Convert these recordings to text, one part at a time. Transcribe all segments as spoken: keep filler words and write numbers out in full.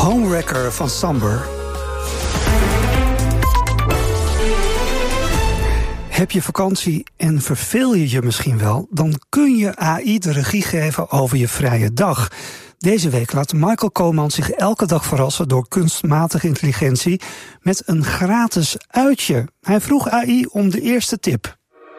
Homewrecker van Samber. Heb je vakantie en verveel je je misschien wel, dan kun je A I de regie geven over je vrije dag. Deze week laat Michael Koman zich elke dag verrassen door kunstmatige intelligentie met een gratis uitje. Hij vroeg A I om de eerste tip.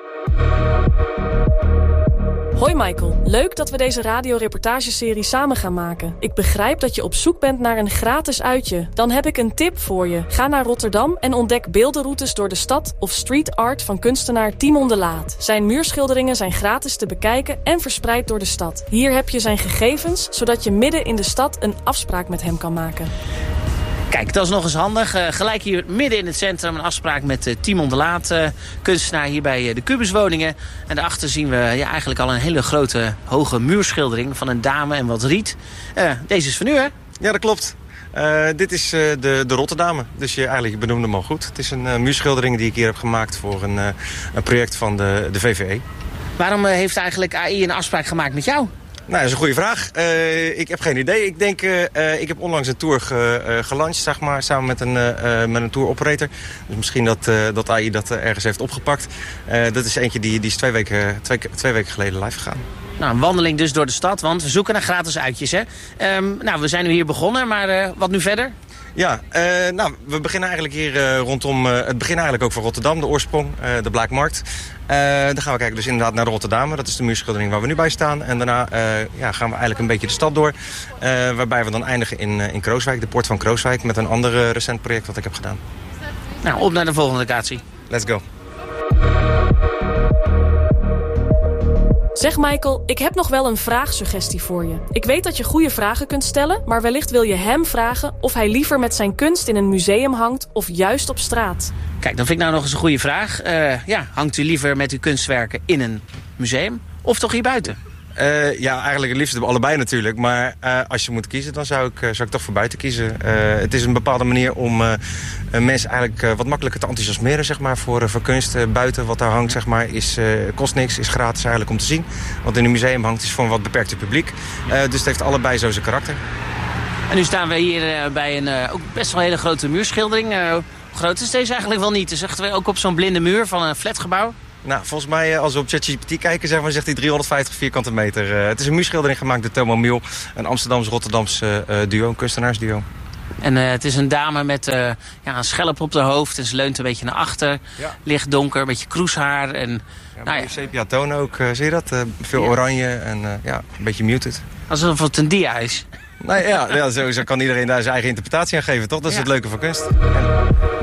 Hoi Michael, leuk dat we deze radioreportageserie samen gaan maken. Ik begrijp dat je op zoek bent naar een gratis uitje. Dan heb ik een tip voor je. Ga naar Rotterdam en ontdek beeldenroutes door de stad of street art van kunstenaar Timon de Laat. Zijn muurschilderingen zijn gratis te bekijken en verspreid door de stad. Hier heb je zijn gegevens, zodat je midden in de stad een afspraak met hem kan maken. Kijk, dat is nog eens handig. Uh, gelijk hier midden in het centrum een afspraak met uh, Timon de Laat, uh, kunstenaar hier bij uh, de Kubuswoningen. En daarachter zien we ja, eigenlijk al een hele grote hoge muurschildering van een dame en wat riet. Uh, deze is van u, hè? Ja, dat klopt. Uh, dit is uh, de, de Rotterdame. Dus je, eigenlijk, je benoemde hem al goed. Het is een uh, muurschildering die ik hier heb gemaakt voor een, uh, een project van de, de V V E. Waarom uh, heeft eigenlijk A I een afspraak gemaakt met jou? Nou, dat is een goede vraag. Uh, ik heb geen idee. Ik denk, uh, uh, ik heb onlangs een tour ge, uh, gelanceerd, zeg maar, samen met een, uh, met een tour operator. Dus misschien dat, uh, dat A I dat uh, ergens heeft opgepakt. Uh, dat is eentje die, die is twee weken, twee, twee weken geleden live gegaan. Nou, een wandeling dus door de stad, want we zoeken naar gratis uitjes, hè? Um, nou, we zijn nu hier begonnen, maar uh, wat nu verder? Ja, uh, nou, we beginnen eigenlijk hier uh, rondom... Uh, het begin eigenlijk ook van Rotterdam, de oorsprong, uh, de Blaakmarkt. Uh, dan gaan we kijken dus inderdaad naar de Rotterdame. Dat is de muurschildering waar we nu bij staan. En daarna uh, ja, gaan we eigenlijk een beetje de stad door. Uh, waarbij we dan eindigen in, uh, in Krooswijk, de poort van Krooswijk... met een ander uh, recent project wat ik heb gedaan. Nou, op naar de volgende locatie. Let's go. Zeg Michael, ik heb nog wel een vraagsuggestie voor je. Ik weet dat je goede vragen kunt stellen, maar wellicht wil je hem vragen of hij liever met zijn kunst in een museum hangt of juist op straat. Kijk, dan vind ik nou nog eens een goede vraag. Uh, ja, hangt u liever met uw kunstwerken in een museum of toch hier buiten? Uh, ja, eigenlijk het liefst allebei natuurlijk. Maar uh, als je moet kiezen, dan zou ik, uh, zou ik toch voor buiten kiezen. Uh, het is een bepaalde manier om uh, mensen eigenlijk uh, wat makkelijker te enthousiasmeren, zeg maar, voor, uh, voor kunst. Uh, buiten wat daar hangt, zeg maar, is, uh, kost niks, is gratis eigenlijk om te zien. Wat in een museum hangt, is voor een wat beperkter publiek. Uh, dus het heeft allebei zo zijn karakter. En nu staan we hier uh, bij een uh, ook best wel hele grote muurschildering. Uh, hoe groot is deze eigenlijk wel niet? Dus echt ook op zo'n blinde muur van een flatgebouw. Nou, volgens mij, als we op ChatGPT kijken, zeg maar, zegt hij driehonderdvijftig vierkante meter. Uh, het is een muurschildering gemaakt door Thomas Miel, een Amsterdams-Rotterdamse uh, duo, een kunstenaarsduo. En uh, het is een dame met uh, ja, een schelp op haar hoofd en ze leunt een beetje naar achter. Ja. Licht donker, een beetje kroeshaar. En, ja, nou ja. Sepia toon ook, uh, zie je dat? Uh, veel ja. oranje en uh, ja, een beetje muted. Alsof het een dia is. Nou ja, ja zo, zo kan iedereen daar zijn eigen interpretatie aan geven, toch? Dat is ja. het leuke van kunst. Ja.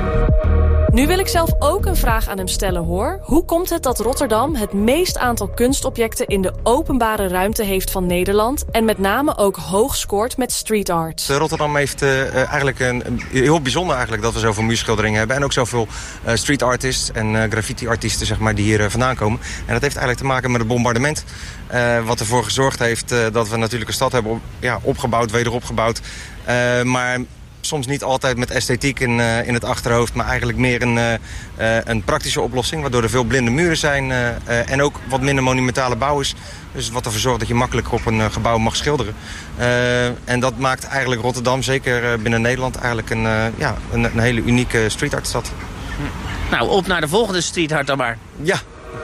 Nu wil ik zelf ook een vraag aan hem stellen, hoor. Hoe komt het dat Rotterdam het meest aantal kunstobjecten in de openbare ruimte heeft van Nederland en met name ook hoog scoort met street art? Rotterdam heeft uh, eigenlijk een, een heel bijzonder eigenlijk dat we zoveel muurschilderingen hebben en ook zoveel uh, street artists en uh, graffiti artiesten, zeg maar, die hier uh, vandaan komen. En dat heeft eigenlijk te maken met het bombardement. Uh, wat ervoor gezorgd heeft uh, dat we natuurlijk een stad hebben op, ja, opgebouwd, wederopgebouwd. Uh, maar soms niet altijd met esthetiek in, uh, in het achterhoofd, maar eigenlijk meer een, uh, uh, een praktische oplossing, waardoor er veel blinde muren zijn uh, uh, en ook wat minder monumentale bouw is. Dus wat ervoor zorgt dat je makkelijker op een uh, gebouw mag schilderen. Uh, en dat maakt eigenlijk Rotterdam, zeker uh, binnen Nederland, eigenlijk een, uh, ja, een, een hele unieke street art stad. Nou, op naar de volgende street art dan maar. Ja.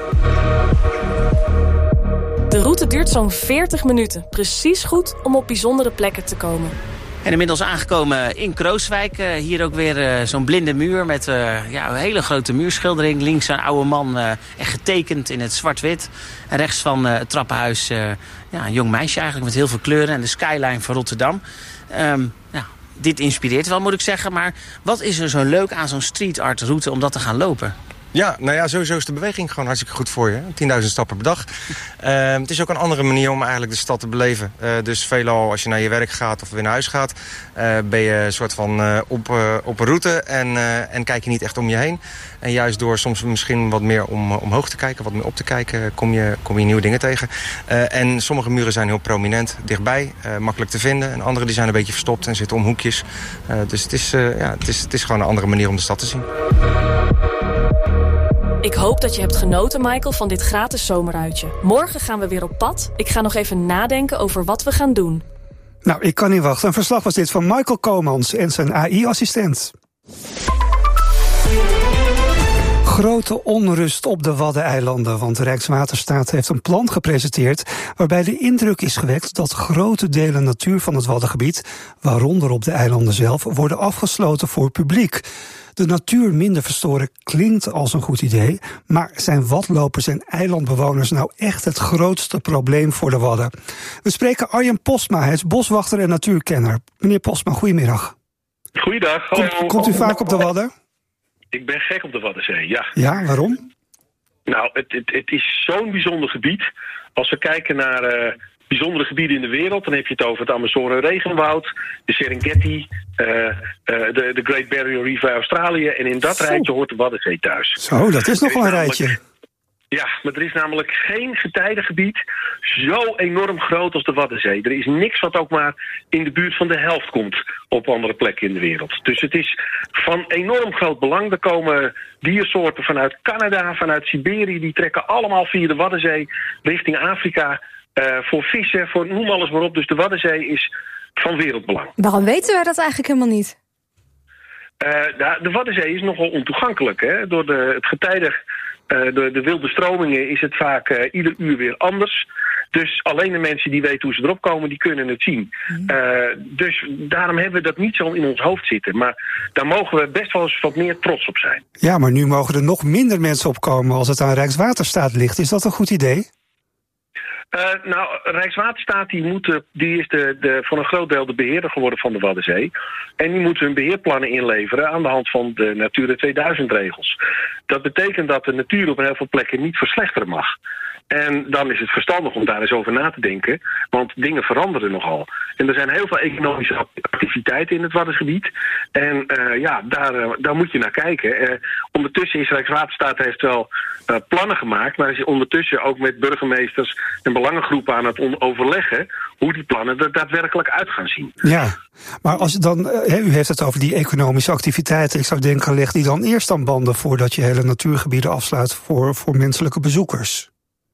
De route duurt zo'n veertig minuten. Precies goed om op bijzondere plekken te komen. En inmiddels aangekomen in Krooswijk. Uh, hier ook weer uh, zo'n blinde muur met uh, ja, een hele grote muurschildering. Links een oude man, uh, echt getekend in het zwart-wit. En rechts van uh, het trappenhuis uh, ja, een jong meisje eigenlijk met heel veel kleuren. En de skyline van Rotterdam. Um, ja, dit inspireert wel, moet ik zeggen. Maar wat is er zo leuk aan zo'n street art route om dat te gaan lopen? Ja, nou ja, sowieso is de beweging gewoon hartstikke goed voor je. tienduizend stappen per dag. Uh, het is ook een andere manier om eigenlijk de stad te beleven. Uh, dus veelal als je naar je werk gaat of weer naar huis gaat, Uh, ben je een soort van uh, op, uh, op een route en, uh, en kijk je niet echt om je heen. En juist door soms misschien wat meer om, uh, omhoog te kijken, wat meer op te kijken, kom je, kom je nieuwe dingen tegen. Uh, en sommige muren zijn heel prominent, dichtbij, uh, makkelijk te vinden. En andere die zijn een beetje verstopt en zitten om hoekjes. Uh, dus het is, uh, ja, het, is, het is gewoon een andere manier om de stad te zien. Ik hoop dat je hebt genoten, Michael, van dit gratis zomeruitje. Morgen gaan we weer op pad. Ik ga nog even nadenken over wat we gaan doen. Nou, ik kan niet wachten. Een verslag was dit van Michael Komans en zijn A I-assistent. Grote onrust op de Waddeneilanden, want Rijkswaterstaat heeft een plan gepresenteerd waarbij de indruk is gewekt dat grote delen natuur van het Waddengebied, waaronder op de eilanden zelf, worden afgesloten voor publiek. De natuur minder verstoren klinkt als een goed idee, maar zijn wadlopers en eilandbewoners nou echt het grootste probleem voor de Wadden? We spreken Arjen Postma, hij is boswachter en natuurkenner. Meneer Postma, goedemiddag. Goeiedag. Komt, komt u vaak op de Wadden? Ik ben gek op de Waddenzee, ja. Ja, waarom? Nou, het, het, het is zo'n bijzonder gebied. Als we kijken naar uh, bijzondere gebieden in de wereld, dan heb je het over het Amazone-regenwoud, de Serengeti, uh, uh, de, de Great Barrier Reef bij Australië. En in dat Zo. rijtje hoort de Waddenzee thuis. Zo, dat is nog wel een rijtje. Ja, maar er is namelijk geen getijdengebied zo enorm groot als de Waddenzee. Er is niks wat ook maar in de buurt van de helft komt op andere plekken in de wereld. Dus het is van enorm groot belang. Er komen diersoorten vanuit Canada, vanuit Siberië. Die trekken allemaal via de Waddenzee richting Afrika. Uh, voor vissen, voor noem alles maar op. Dus de Waddenzee is van wereldbelang. Waarom weten wij dat eigenlijk helemaal niet? Uh, de, de Waddenzee is nogal ontoegankelijk. Hè? Door de, het getijdig... Uh, de, de wilde stromingen is het vaak uh, ieder uur weer anders. Dus alleen de mensen die weten hoe ze erop komen, die kunnen het zien. Uh, dus daarom hebben we dat niet zo in ons hoofd zitten. Maar daar mogen we best wel eens wat meer trots op zijn. Ja, maar nu mogen er nog minder mensen opkomen als het aan Rijkswaterstaat ligt. Is dat een goed idee? Uh, nou, Rijkswaterstaat die moet, die is de, de, voor een groot deel de beheerder geworden van de Waddenzee. En die moeten hun beheerplannen inleveren aan de hand van de Natura tweeduizend regels. Dat betekent dat de natuur op heel veel plekken niet verslechteren mag. En dan is het verstandig om daar eens over na te denken, want dingen veranderen nogal. En er zijn heel veel economische activiteiten in het Waddengebied. En uh, ja, daar, uh, daar moet je naar kijken. Uh, ondertussen is Rijkswaterstaat heeft wel uh, plannen gemaakt, maar is ondertussen ook met burgemeesters en belangengroepen aan het on- overleggen hoe die plannen er daadwerkelijk uit gaan zien. Ja, maar als je dan, uh, u heeft het over die economische activiteiten. Ik zou denken, leg die dan eerst aan banden voordat je hele natuurgebieden afsluit voor, voor menselijke bezoekers.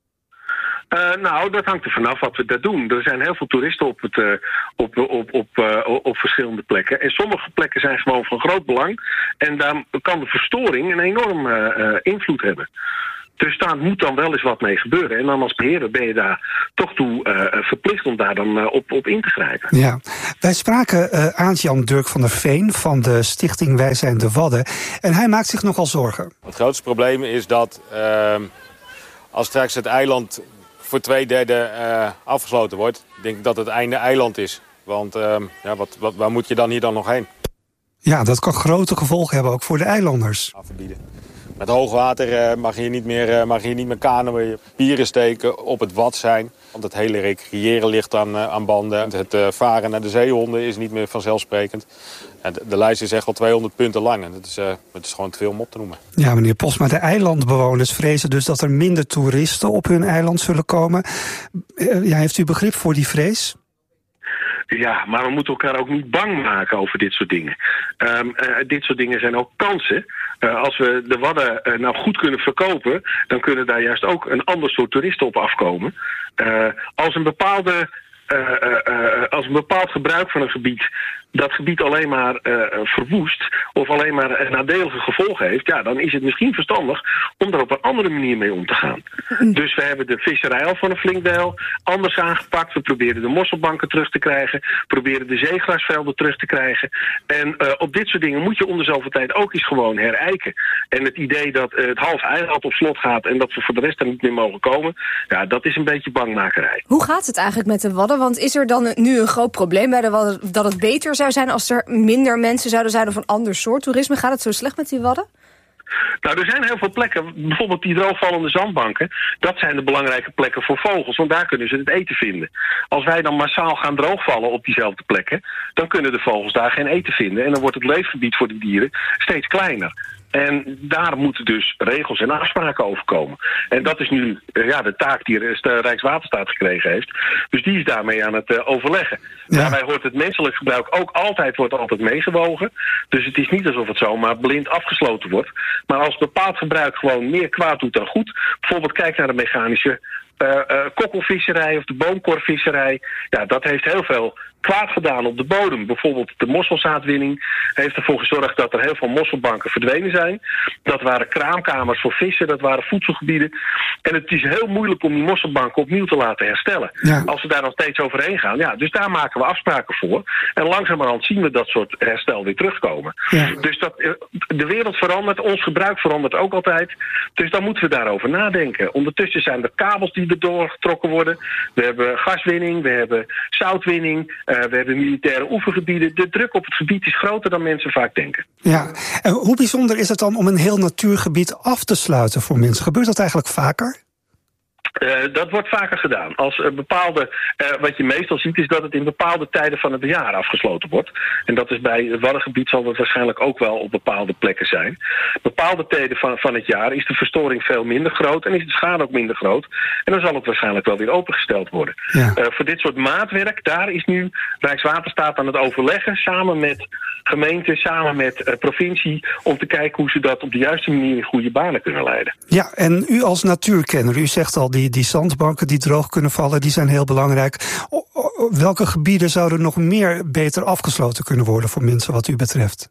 Uh, nou, dat hangt er vanaf wat we daar doen. Er zijn heel veel toeristen op, het, uh, op, op, op, uh, op verschillende plekken. En sommige plekken zijn gewoon van groot belang. En daar kan de verstoring een enorm uh, uh, invloed hebben. Dus daar moet dan wel eens wat mee gebeuren. En dan als beheerder ben je daar toch toe uh, verplicht om daar dan uh, op, op in te grijpen. Ja, wij spraken uh, Aart-Jan Dirk van der Veen van de stichting Wij Zijn de Wadden. En hij maakt zich nogal zorgen. Het grootste probleem is dat uh, als straks het eiland voor twee derde uh, afgesloten wordt, denk ik dat het einde eiland is. Want uh, ja, wat, wat, waar moet je dan hier dan nog heen? Ja, dat kan grote gevolgen hebben, ook voor de eilanders. Afverbieden. Met hoogwater uh, mag je niet meer, uh, mag je niet meer kanoën, pieren steken, op het wad zijn. Want het hele recreëren ligt aan, uh, aan banden. Het uh, varen naar de zeehonden is niet meer vanzelfsprekend. En de, de lijst is echt al tweehonderd punten lang. En dat is, uh, dat is gewoon te veel om op te noemen. Ja, meneer Postma, de eilandbewoners vrezen dus dat er minder toeristen op hun eiland zullen komen. Uh, ja, heeft u begrip voor die vrees? Ja, maar we moeten elkaar ook niet bang maken over dit soort dingen. Um, uh, dit soort dingen zijn ook kansen. Uh, als we de Wadden uh, nou goed kunnen verkopen, dan kunnen daar juist ook een ander soort toeristen op afkomen. Uh, als een bepaalde, uh, uh, uh, als een bepaald gebruik van een gebied dat gebied alleen maar uh, verwoest of alleen maar een nadelige gevolgen heeft, ja, dan is het misschien verstandig om daar op een andere manier mee om te gaan. Dus we hebben de visserij al van een flink deel anders aangepakt. We proberen de mosselbanken terug te krijgen, proberen de zeegrasvelden terug te krijgen. En uh, op dit soort dingen moet je om de zoveel tijd ook eens gewoon herijken. En het idee dat uh, het half eiland op slot gaat en dat we voor de rest er niet meer mogen komen, ja, dat is een beetje bangmakerij. Hoe gaat het eigenlijk met de Wadden? Want is er dan nu een groot probleem bij de Wadden dat het beter zou zijn als er minder mensen zouden zijn of een ander soort toerisme? Gaat het zo slecht met die Wadden? Nou, er zijn heel veel plekken, bijvoorbeeld die droogvallende zandbanken, dat zijn de belangrijke plekken voor vogels, want daar kunnen ze het eten vinden. Als wij dan massaal gaan droogvallen op diezelfde plekken, dan kunnen de vogels daar geen eten vinden en dan wordt het leefgebied voor die dieren steeds kleiner. En daar moeten dus regels en afspraken over komen. En dat is nu uh, ja, de taak die de Rijkswaterstaat gekregen heeft. Dus die is daarmee aan het uh, overleggen. Ja. Daarbij hoort het menselijk gebruik ook altijd, wordt altijd meegewogen. Dus het is niet alsof het zomaar blind afgesloten wordt. Maar als bepaald gebruik gewoon meer kwaad doet dan goed. Bijvoorbeeld kijk naar de mechanische uh, uh, kokkelvisserij of de boomkorvisserij, ja, dat heeft heel veel kwaad gedaan op de bodem. Bijvoorbeeld de mosselzaadwinning heeft ervoor gezorgd dat er heel veel mosselbanken verdwenen zijn. Dat waren kraamkamers voor vissen, dat waren voedselgebieden. En het is heel moeilijk om die mosselbanken opnieuw te laten herstellen. Ja. Als we daar nog steeds overheen gaan. Ja, dus daar maken we afspraken voor. En langzamerhand zien we dat soort herstel weer terugkomen. Ja. Dus dat, de wereld verandert, ons gebruik verandert ook altijd. Dus dan moeten we daarover nadenken. Ondertussen zijn er kabels die er doorgetrokken worden. We hebben gaswinning, we hebben zoutwinning. Uh, we hebben militaire oefengebieden. De druk op het gebied is groter dan mensen vaak denken. Ja, en hoe bijzonder is het dan om een heel natuurgebied af te sluiten voor mensen? Gebeurt dat eigenlijk vaker? Uh, dat wordt vaker gedaan. Als uh, bepaalde, uh, wat je meestal ziet is dat het in bepaalde tijden van het jaar afgesloten wordt. En dat is bij het Waddengebied zal dat waarschijnlijk ook wel op bepaalde plekken zijn. Bepaalde tijden van, van het jaar is de verstoring veel minder groot en is de schade ook minder groot. En dan zal het waarschijnlijk wel weer opengesteld worden. Ja. Uh, voor dit soort maatwerk, daar is nu Rijkswaterstaat aan het overleggen samen met gemeente, samen met uh, provincie, om te kijken hoe ze dat op de juiste manier in goede banen kunnen leiden. Ja, en u als natuurkenner, u zegt al, die, die zandbanken die droog kunnen vallen, die zijn heel belangrijk. O, o, welke gebieden zouden nog meer beter afgesloten kunnen worden voor mensen wat u betreft?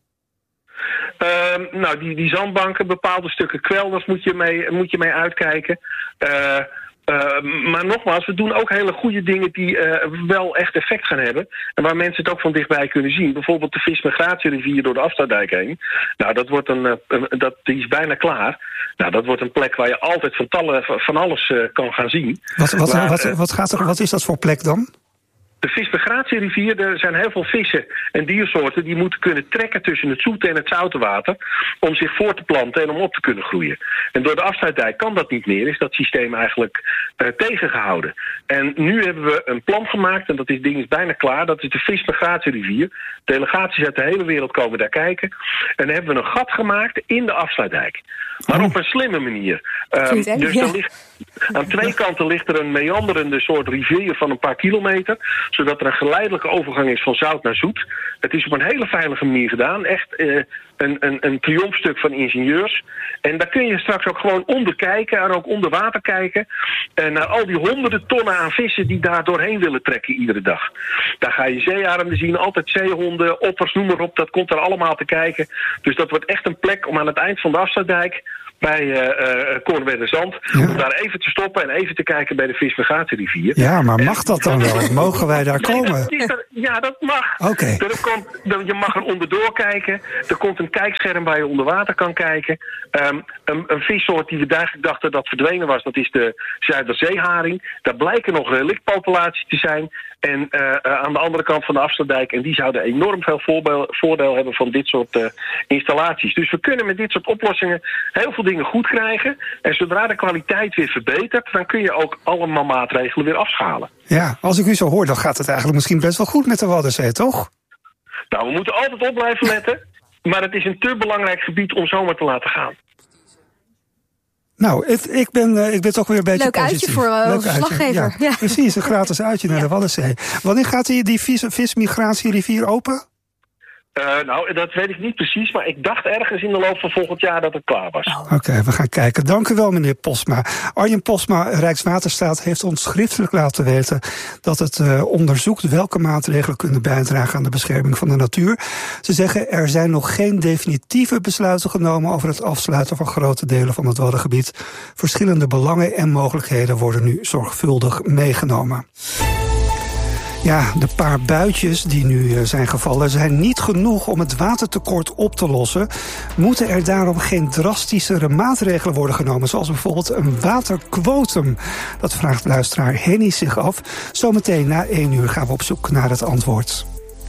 Uh, nou, die, die zandbanken, bepaalde stukken kwelders moet je mee, moet je mee uitkijken. Uh, Uh, maar nogmaals, we doen ook hele goede dingen die uh, wel echt effect gaan hebben. En waar mensen het ook van dichtbij kunnen zien. Bijvoorbeeld de vismigratierivier door de Afsluitdijk heen. Nou, dat wordt een, uh, dat, die is bijna klaar. Nou, dat wordt een plek waar je altijd van, tallen, van alles uh, kan gaan zien. Wat, wat, maar, wat, wat, gaat er, wat is dat voor plek dan? De vismigratierivier, er zijn heel veel vissen en diersoorten die moeten kunnen trekken tussen het zoete en het zoute water om zich voor te planten en om op te kunnen groeien. En door de Afsluitdijk kan dat niet meer, is dat systeem eigenlijk uh, tegengehouden. En nu hebben we een plan gemaakt, en dat is, ding is bijna klaar, dat is de vismigratierivier. Delegaties uit de hele wereld komen daar kijken. En dan hebben we een gat gemaakt in de Afsluitdijk. Maar oh. op een slimme manier. Um, dus ja. er ligt, aan twee kanten ligt er een meanderende soort rivier van een paar kilometer, zodat er een geleidelijke overgang is van zout naar zoet. Het is op een hele veilige manier gedaan. Echt uh, een, een, een triomfstuk van ingenieurs. En daar kun je straks ook gewoon onder kijken en ook onder water kijken. En naar al die honderden tonnen aan vissen die daar doorheen willen trekken iedere dag. Daar ga je zeearenden zien, altijd zeehonden, otters, noem maar op. Dat komt er allemaal te kijken. Dus dat wordt echt een plek om aan het eind van de Afsluitdijk bij uh, uh, Kornwerderzand, ja. om daar even te stoppen en even te kijken bij de vismigratierivier. Ja, maar mag dat dan wel? Mogen wij daar komen? Nee, dat is er, ja, dat mag. Okay. Er komt, je mag er onderdoor kijken. Er komt een kijkscherm waar je onder water kan kijken. Um, een, een vissoort die we eigenlijk dachten dat verdwenen was, dat is de Zuiderzeeharing. Daar blijken nog relictpopulaties te zijn. En uh, uh, aan de andere kant van de Afsluitdijk. En die zouden enorm veel voordeel, voordeel hebben van dit soort uh, installaties. Dus we kunnen met dit soort oplossingen heel veel dingen goed krijgen. En zodra de kwaliteit weer verbetert, dan kun je ook allemaal maatregelen weer afschalen. Ja, als ik u zo hoor, dan gaat het eigenlijk misschien best wel goed met de Waddenzee, toch? Nou, we moeten altijd op blijven letten. Maar het is een te belangrijk gebied om zomaar te laten gaan. Nou, ik, ik, ben, uh, ik ben toch weer een beetje Leuk positief. Uitje voor uh, onze verslaggever. Ja, ja. Precies, een gratis uitje naar ja. de Waddenzee. Wanneer gaat die, die vis, vismigratierivier open? Uh, nou, dat weet ik niet precies, maar ik dacht ergens in de loop van volgend jaar dat het klaar was. Oh. Oké, okay, we gaan kijken. Dank u wel, meneer Posma. Arjen Posma, Rijkswaterstaat, heeft ons schriftelijk laten weten dat het uh, onderzoekt welke maatregelen kunnen bijdragen aan de bescherming van de natuur. Ze zeggen er zijn nog geen definitieve besluiten genomen over het afsluiten van grote delen van het Waddengebied. Verschillende belangen en mogelijkheden worden nu zorgvuldig meegenomen. Ja, de paar buitjes die nu zijn gevallen zijn niet genoeg om het watertekort op te lossen. Moeten er daarom geen drastischere maatregelen worden genomen, zoals bijvoorbeeld een waterquotum? Dat vraagt luisteraar Henny zich af. Zometeen na één uur gaan we op zoek naar het antwoord.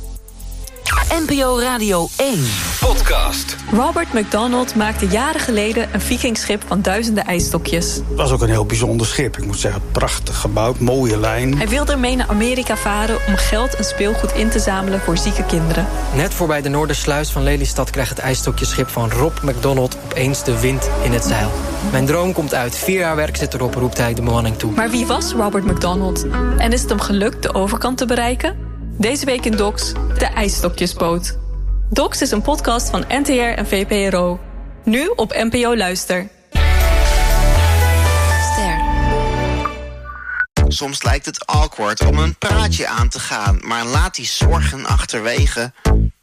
N P O Radio één Podcast. Robert McDonald maakte jaren geleden een vikingschip van duizenden ijsstokjes. Het was ook een heel bijzonder schip. Ik moet zeggen, prachtig gebouwd, mooie lijn. Hij wilde ermee naar Amerika varen om geld en speelgoed in te zamelen voor zieke kinderen. Net voorbij de Noordersluis van Lelystad krijgt het ijsstokjeschip van Rob McDonald opeens de wind in het zeil. Mijn droom komt uit. Vier jaar werk zit erop, roept hij de bemanning toe. Maar wie was Robert McDonald? En is het hem gelukt de overkant te bereiken? Deze week in Docs, de ijsstokjesboot. Docs is een podcast van N T R en V P R O. Nu op N P O Luister. Ster. Soms lijkt het awkward om een praatje aan te gaan, maar laat die zorgen achterwege.